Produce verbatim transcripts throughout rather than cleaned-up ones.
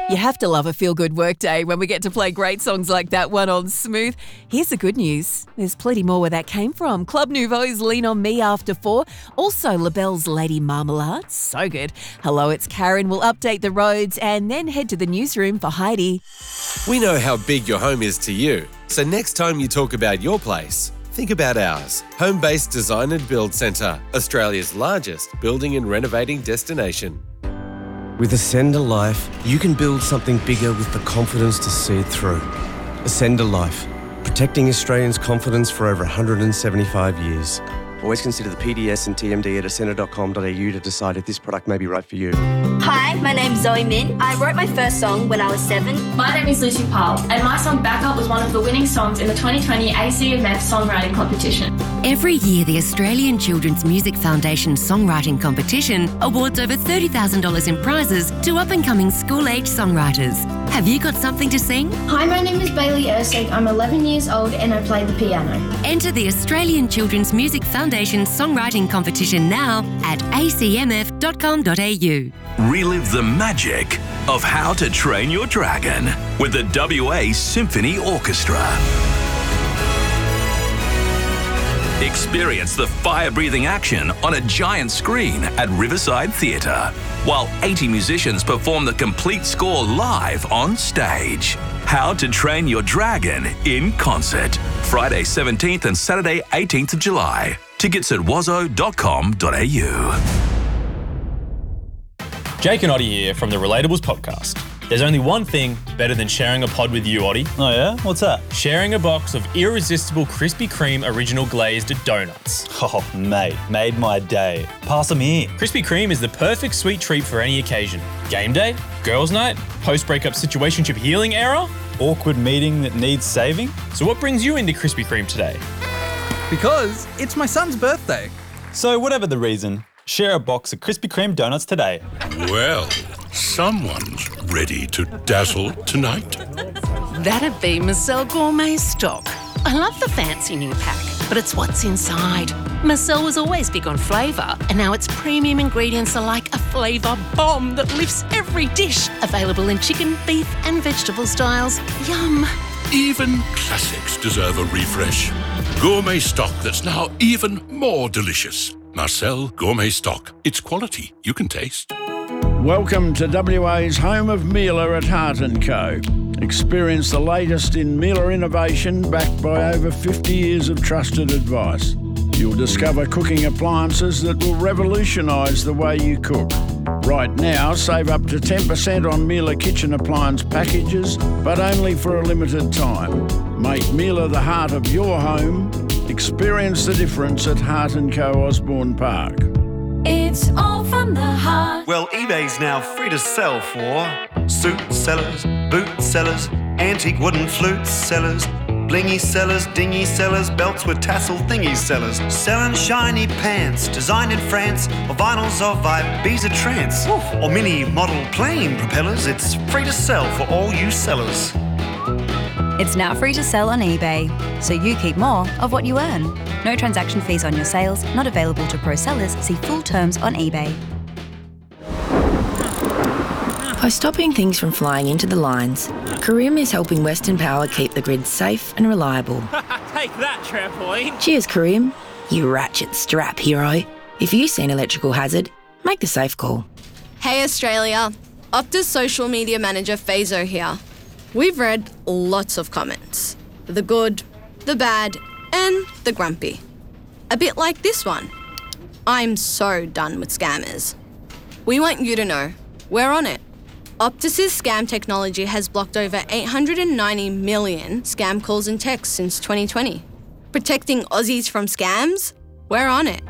You have to love a feel-good workday when we get to play great songs like that one on Smooth. Here's the good news. There's plenty more where that came from. Club Nouveau's Lean On Me after four. Also LaBelle's Lady Marmalade. So good. Hello, it's Karen. We'll update the roads and then head to the newsroom for Heidi. We know how big your home is to you. So next time you talk about your place, think about ours. Home-based Design and Build Centre, Australia's largest building and renovating destination. With Ascender Life, you can build something bigger with the confidence to see it through. Ascender Life, protecting Australians' confidence for over one hundred seventy-five years. Always consider the P D S and T M D at ascender dot com dot a u to decide if this product may be right for you. Hi, my name's Zoe Min. I wrote my first song when I was seven. My name is Lucy Powell, and my song Backup was one of the winning songs in the twenty twenty A C M F Songwriting Competition. Every year, the Australian Children's Music Foundation Songwriting Competition awards over thirty thousand dollars in prizes to up-and-coming school-age songwriters. Have you got something to sing? Hi, my name is Bailey Ersig. I'm eleven years old and I play the piano. Enter the Australian Children's Music Foundation Songwriting Competition now at a c m f dot com dot a u. Relive the magic of How to Train Your Dragon with the W A Symphony Orchestra. Experience the fire-breathing action on a giant screen at Riverside Theatre, while eighty musicians perform the complete score live on stage. How to Train Your Dragon in concert. Friday seventeenth and Saturday eighteenth of July. Tickets at wazo dot com dot a u. Jake and Oddie here from the Relatables podcast. There's only one thing better than sharing a pod with you, Oddie. Oh yeah? What's that? Sharing a box of irresistible Krispy Kreme original glazed donuts. Oh, mate, made my day. Pass them here. Krispy Kreme is the perfect sweet treat for any occasion. Game day, girls' night, post-breakup situationship healing era, awkward meeting that needs saving. So what brings you into Krispy Kreme today? Because it's my son's birthday. So whatever the reason, share a box of Krispy Kreme donuts today. Well, someone's ready to dazzle tonight. That'd be Marcel Gourmet Stock. I love the fancy new pack, but it's what's inside. Marcel was always big on flavour, and now its premium ingredients are like a flavour bomb that lifts every dish. Available in chicken, beef and vegetable styles. Yum. Even classics deserve a refresh. Gourmet Stock that's now even more delicious. Marcel Gourmet Stock. It's quality you can taste. Welcome to W A's home of Miele at Hart and Co. Experience the latest in Miele innovation backed by over fifty years of trusted advice. You'll discover cooking appliances that will revolutionise the way you cook. Right now, save up to ten percent on Miele kitchen appliance packages, but only for a limited time. Make Miele the heart of your home. Experience the difference at Hart and Co Osborne Park. It's all from the heart. Well, eBay's now free to sell for suit sellers, boot sellers, antique wooden flute sellers, blingy sellers, dingy sellers, belts with tassel thingy sellers, selling shiny pants designed in France, or vinyls of Ibiza trance, or mini model plane propellers. It's free to sell for all you sellers. It's now free to sell on eBay, so you keep more of what you earn. No transaction fees on your sales, not available to pro sellers. See full terms on eBay. By stopping things from flying into the lines, Carim is helping Western Power keep the grid safe and reliable. Take that, trampoline! Cheers, Carim, you ratchet strap hero. If you see an electrical hazard, make the safe call. Hey Australia, Optus social media manager Fazo here. We've read lots of comments. The good, the bad, and the grumpy. A bit like this one. I'm so done with scammers. We want you to know, we're on it. Optus's scam technology has blocked over eight hundred ninety million scam calls and texts since twenty twenty. Protecting Aussies from scams? We're on it.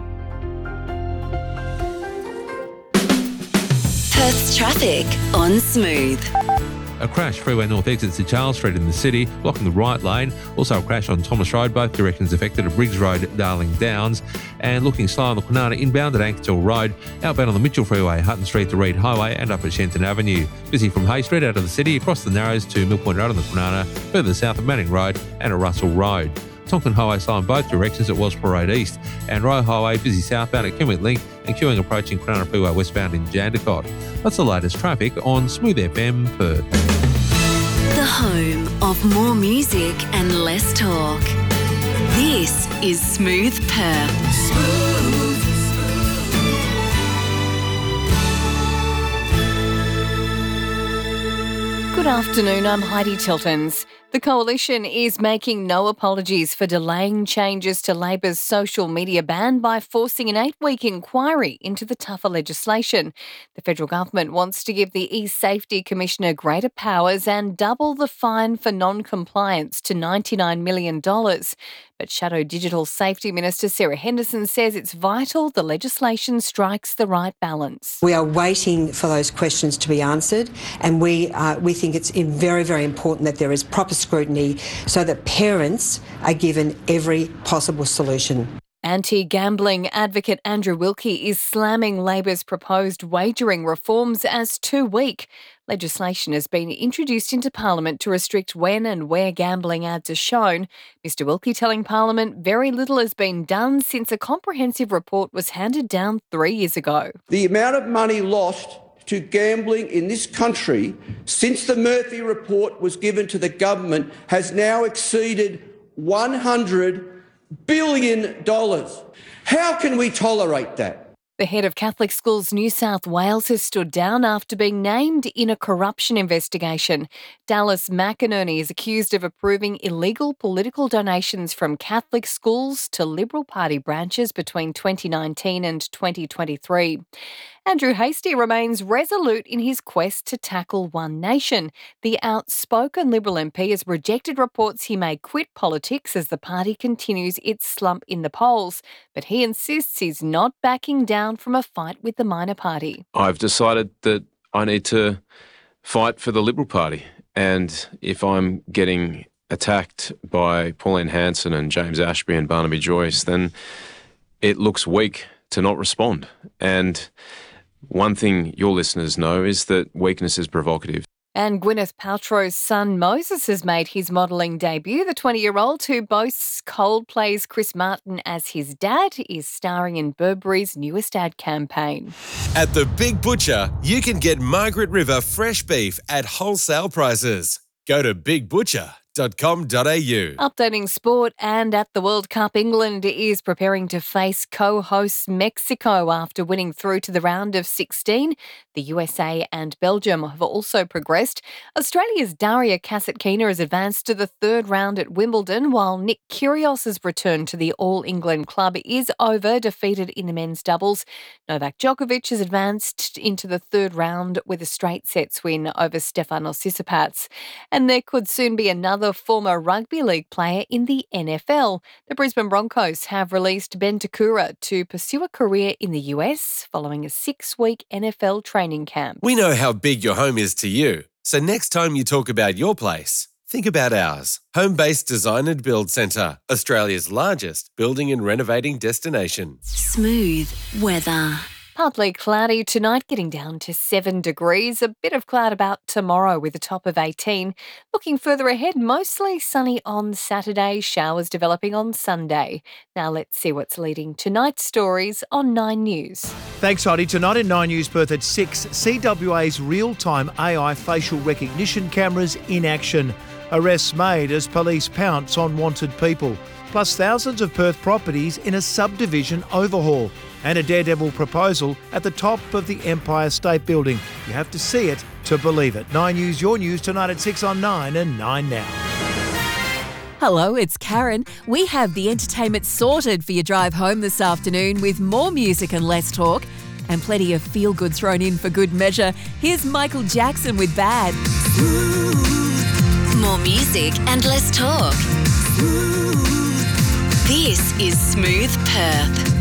Perth's traffic on Smooth. A crash freeway north exits to Charles Street in the city, blocking the right lane. Also a crash on Thomas Road, both directions affected at Briggs Road, Darling Downs. And looking slow on the Kwinana inbound at Ankersall Road, outbound on the Mitchell Freeway, Hutton Street to Reed Highway and up at Shenton Avenue. Busy from Hay Street out of the city, across the Narrows to Mill Point Road on the Kwinana, further south of Manning Road and at Russell Road. Tonkin Highway slow in both directions at Wellsborough Road East, and Royal Highway busy southbound at Kenwick Link and queuing approaching Cronulla Freeway westbound in Jandakot. That's the latest traffic on Smooth F M Perth. The home of more music and less talk. This is Smooth Perth. Smooth. Good afternoon, I'm Heidi Tiltons. The Coalition is making no apologies for delaying changes to Labor's social media ban by forcing an eight-week inquiry into the tougher legislation. The federal government wants to give the e-Safety Commissioner greater powers and double the fine for non-compliance to ninety-nine million dollars. But Shadow Digital Safety Minister Sarah Henderson says it's vital the legislation strikes the right balance. We are waiting for those questions to be answered, and we uh, we think it's very, very important that there is proper scrutiny so that parents are given every possible solution. Anti-gambling advocate Andrew Wilkie is slamming Labor's proposed wagering reforms as too weak. Legislation has been introduced into Parliament to restrict when and where gambling ads are shown. Mister Wilkie telling Parliament very little has been done since a comprehensive report was handed down three years ago. The amount of money lost to gambling in this country since the Murphy report was given to the government has now exceeded one hundred billion dollars. How can we tolerate that? The head of Catholic Schools New South Wales has stood down after being named in a corruption investigation. Dallas McInerney is accused of approving illegal political donations from Catholic schools to Liberal Party branches between twenty nineteen and twenty twenty-three. Andrew Hastie remains resolute in his quest to tackle One Nation. The outspoken Liberal M P has rejected reports he may quit politics as the party continues its slump in the polls, but he insists he's not backing down from a fight with the minor party. I've decided that I need to fight for the Liberal Party, and if I'm getting attacked by Pauline Hanson and James Ashby and Barnaby Joyce, then it looks weak to not respond. And one thing your listeners know is that weakness is provocative. And Gwyneth Paltrow's son Moses has made his modelling debut. The twenty-year-old who boasts Coldplay's Chris Martin as his dad is starring in Burberry's newest ad campaign. At the Big Butcher, you can get Margaret River fresh beef at wholesale prices. Go to big butcher dot com dot a u. Updating sport, and at the World Cup, England is preparing to face co-hosts Mexico after winning through to the round of sixteen. The U S A and Belgium have also progressed. Australia's Daria Kasatkina has advanced to the third round at Wimbledon, while Nick Kyrgios's return to the All-England club is over, defeated in the men's doubles. Novak Djokovic has advanced into the third round with a straight sets win over Stefanos Tsitsipas. And there could soon be another former rugby league player in the N F L. The Brisbane Broncos have released Ben Takura to pursue a career in the U S following a six-week N F L training camp. We know how big your home is to you, so next time you talk about your place, think about ours. Home-based Design and Build Centre, Australia's largest building and renovating destination. Smooth weather. Partly cloudy tonight, getting down to seven degrees. A bit of cloud about tomorrow with a top of eighteen. Looking further ahead, mostly sunny on Saturday, showers developing on Sunday. Now let's see what's leading tonight's stories on Nine News. Thanks, Heidi. Tonight in Nine News Perth at six, C W A's real-time A I facial recognition cameras in action. Arrests made as police pounce on wanted people. Plus thousands of Perth properties in a subdivision overhaul. And a daredevil proposal at the top of the Empire State Building. You have to see it to believe it. Nine News, your news tonight at six on Nine and Nine Now. Hello, it's Karen. We have the entertainment sorted for your drive home this afternoon with more music and less talk and plenty of feel-good thrown in for good measure. Here's Michael Jackson with Bad. More music and less talk. This is Smooth Perth.